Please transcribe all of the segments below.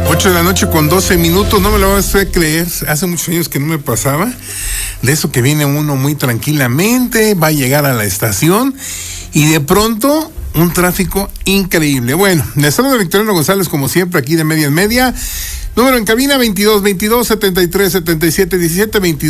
8 de la noche con 12 minutos, no me lo vas a creer, hace muchos años que no me pasaba, de eso que viene uno muy tranquilamente, va a llegar a la estación y de pronto un tráfico increíble. Bueno, les saluda Victoriano González como siempre aquí de Media en Media, número en cabina 22-22-73-77-17,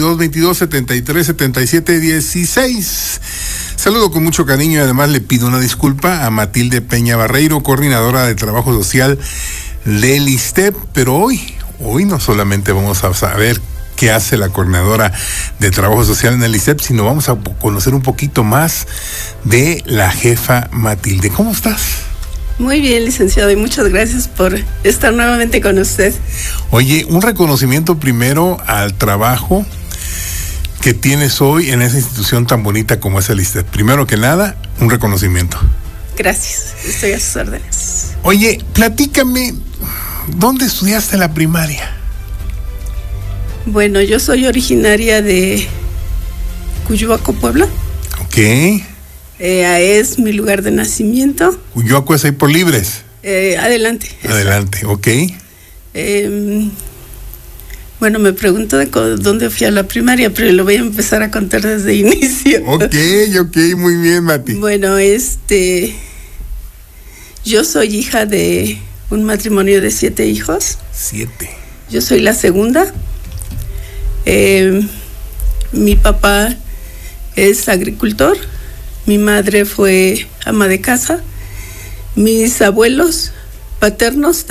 22-22-73-77-16. Saludo con mucho cariño y además le pido una disculpa a Matilde Peña Barreiro, coordinadora de Trabajo Social del ISSSTE, pero hoy no solamente vamos a saber qué hace la coordinadora de Trabajo Social en el ISSSTE, sino vamos a conocer un poquito más de la jefa Matilde. ¿Cómo estás? Muy bien, licenciado, y muchas gracias por estar nuevamente con usted. Oye, un reconocimiento primero al trabajo que tienes hoy en esa institución tan bonita como es el ISSSTE. Primero que nada, un reconocimiento. Gracias, estoy a sus órdenes. Oye, platícame, ¿dónde estudiaste la primaria? Bueno, yo soy originaria de Cuyuaco, Puebla. Ok. Es mi lugar de nacimiento. Cuyuaco es ahí por Libres. Adelante. Adelante, ok. Bueno, me preguntó de dónde fui a la primaria, pero lo voy a empezar a contar desde el inicio. Ok, muy bien, Mati. Bueno, yo soy hija de un matrimonio de 7 hijos. 7. Yo soy la segunda. Mi papá es agricultor. Mi madre fue ama de casa. Mis abuelos paternos